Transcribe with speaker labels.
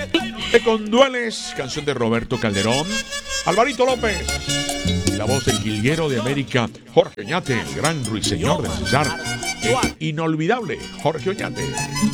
Speaker 1: Te condueles, canción de Roberto Calderón, Alvarito López. Y la voz del jilguero de América, Jorge Oñate, el gran ruiseñor de Cesar. El inolvidable Jorge Oñate.